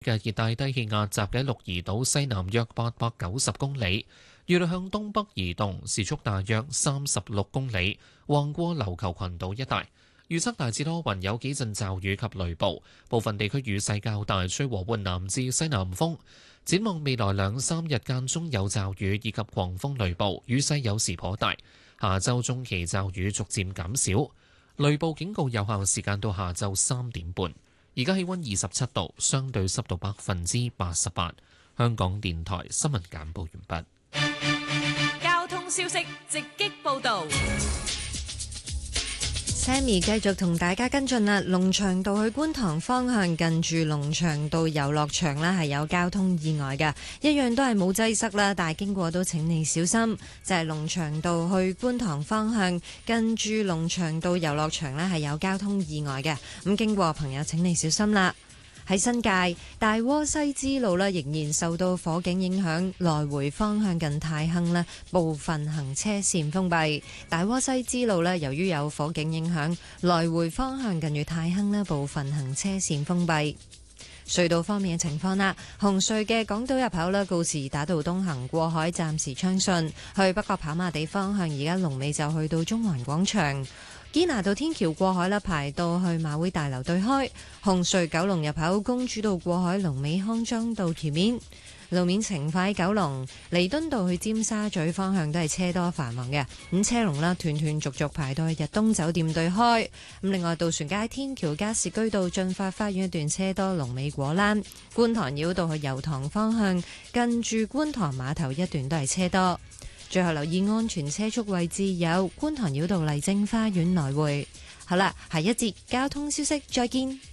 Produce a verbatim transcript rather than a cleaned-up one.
嘅熱帶低氣壓集喺鹿兒島西南約八百九十公里，預料向東北移動，時速大約三十六公里，橫過琉球群島一帶。預測大致多雲，有幾陣驟雨及雷暴，部分地區雨勢較大，吹和緩南至西南風。展望未來兩三日間中有驟雨以及狂風雷暴，雨勢有時頗大。下週中期驟雨逐漸減少，雷暴警告有效時間到下晝三點半。而家氣溫二十七度，相對濕度百分之八十八。香港電台新聞簡報完畢。交通消息直擊報導。 Sammy 繼續同大家跟進啦，龍翔道去觀塘方向近住龍翔道遊樂場啦，係有交通意外嘅，一樣都係冇擠塞啦，但係經過都請你小心。就係龍翔道去觀塘方向近住龍翔道遊樂場啦，係有交通意外嘅，咁經過朋友請你小心啦。喺新界大窩西支路咧，仍然受到火警影響，來回方向近太坑咧，部分行車線封閉。大窩西支路咧，由於有火警影響，來回方向近住太坑咧，部分行車線封閉。隧道方面嘅情況啦，紅隧嘅港島入口咧，告士打道東行過海暫時暢順，去北角跑馬地方向而家龍尾就去到中環廣場。堅拿道天橋過海啦，排到去馬會大樓對開。紅隧九龍入口公主道過海，龍尾康莊道橋面。路面情況喺九龍彌敦道去尖沙咀方向都係車多繁忙嘅，咁車龍啦斷斷續續排到去日東酒店對開。咁另外渡船街天橋加士居道進發花園一段車多，龍尾果欄。觀塘繞道去油塘方向近住觀塘碼頭一段都係車多。最後留意安全車速位置有觀塘繞道麗晶花園來回。好啦，下一節交通消息再見。